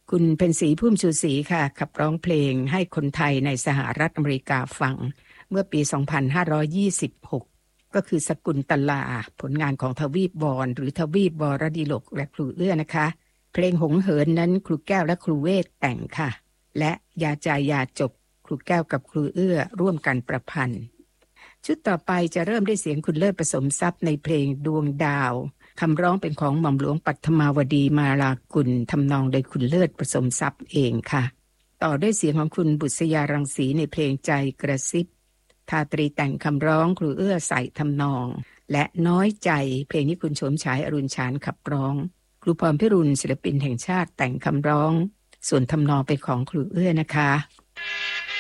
คุณเพ็ญศรีพุ่มชูศรีค่ะขับร้องเพลงให้คนไทยในสหรัฐอเมริกาฟังเมื่อปี 2526 ก็คือสกุลตลาผลงานของทวีปวรหรือทวีปวรดิลกและครูเอื้อนะคะเพลงหงเหินนั้นครูแก้วและครูเวทแต่งค่ะและยาใจยาจบครูแก้วกับครูเอื้อร่วมกันประพันธ์ชุดต่อไปจะเริ่มด้วยเสียงคุณเลิศผสมทรัพย์ในเพลงดวงดาวคำร้องเป็นของหม่อมหลวงปัทมาวดีมาลากุลทำนองโดยคุณเลิศผสมทรัพย์เองค่ะต่อด้วยเสียงของคุณบุษยารังสีในเพลงใจกระซิบทาตรีแต่งคำร้องครูเอื้อใส่ทำนองและน้อยใจเพลงนี้คุณโฉมฉายอรุณชานขับร้องครูพรพิรุณศิลปินแห่งชาติแต่งคำร้องส่วนทำนองเป็นของครูเอื้อนะคะ